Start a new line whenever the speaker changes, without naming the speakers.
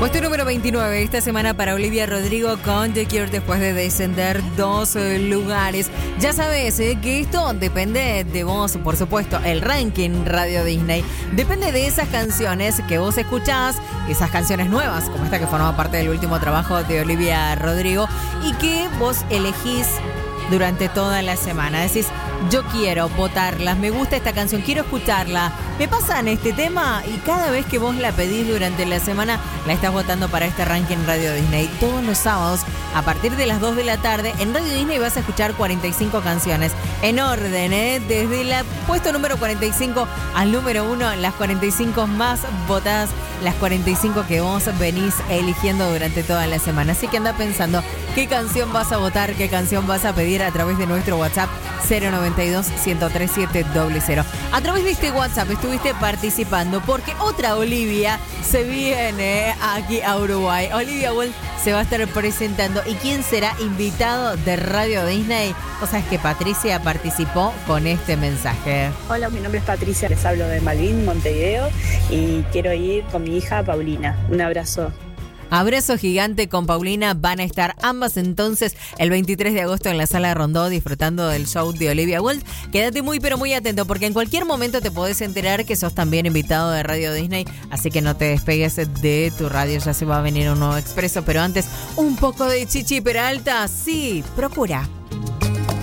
Puesto número 29 esta semana para Olivia Rodrigo con The Cure después de descender 2 lugares. Ya sabes que esto depende de vos, por supuesto, el ranking Radio Disney. Depende de esas canciones que vos escuchás, esas canciones nuevas, como esta que formaba parte del último trabajo de Olivia Rodrigo y que vos elegís durante toda la semana. Decís, yo quiero votarlas, me gusta esta canción, quiero escucharla. Me pasan este tema y cada vez que vos la pedís durante la semana, la estás votando para este ranking Radio Disney. Todos los sábados, a partir de las 2 de la tarde, en Radio Disney vas a escuchar 45 canciones. En orden, desde el puesto número 45 al número 1, las 45 más votadas, las 45 que vos venís eligiendo durante toda la semana. Así que anda pensando qué canción vas a votar, qué canción vas a pedir a través de nuestro WhatsApp 092-103-700. A través de este WhatsApp estuviste participando porque otra Olivia se viene aquí a Uruguay. Olivia Wolf se va a estar presentando. ¿Y quién será invitado de Radio Disney? O sea, es que Patricia participó con este mensaje.
Hola, mi nombre es Patricia, les hablo de Malvin, Montevideo, y quiero ir con mi hija Paulina. Un abrazo.
Abrazo gigante con Paulina. Van a estar ambas entonces el 23 de agosto en la Sala de Rondó disfrutando del show de Olivia Wolf. Quédate muy pero muy atento porque en cualquier momento te podés enterar que sos también invitado de Radio Disney, así que no te despegues de tu radio, ya se va a venir un nuevo expreso, pero antes un poco de Chichi Peralta. Sí, procura.